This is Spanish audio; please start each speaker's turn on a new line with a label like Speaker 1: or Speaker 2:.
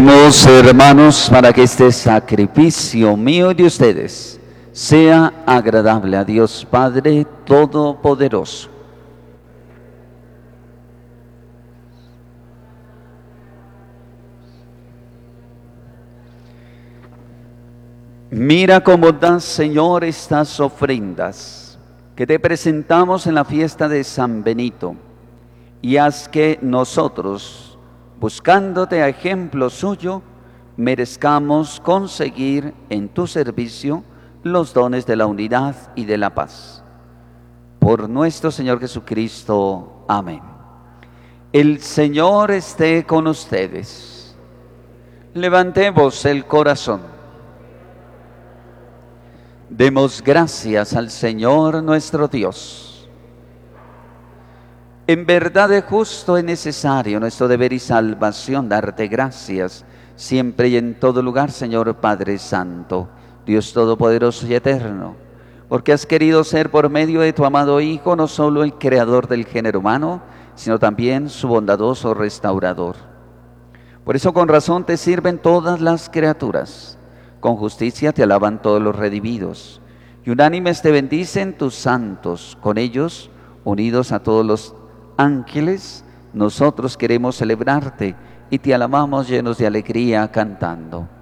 Speaker 1: Oremos, hermanos, para que este sacrificio mío y de ustedes sea agradable a Dios Padre Todopoderoso. Mira cómo das, Señor, estas ofrendas que te presentamos en la fiesta de San Benito, y haz que nosotros, buscándote a ejemplo suyo, merezcamos conseguir en tu servicio los dones de la unidad y de la paz. Por nuestro Señor Jesucristo. Amén. El Señor esté con ustedes. Levantemos el corazón. Demos gracias al Señor nuestro Dios. En verdad es justo y necesario, nuestro deber y salvación, darte gracias siempre y en todo lugar, Señor Padre Santo, Dios Todopoderoso y Eterno, porque has querido ser por medio de tu amado Hijo no solo el creador del género humano, sino también su bondadoso restaurador. Por eso con razón te sirven todas las criaturas, con justicia te alaban todos los redimidos, y unánimes te bendicen tus santos. Con ellos, unidos a todos los ángeles, nosotros queremos celebrarte y te alabamos llenos de alegría cantando.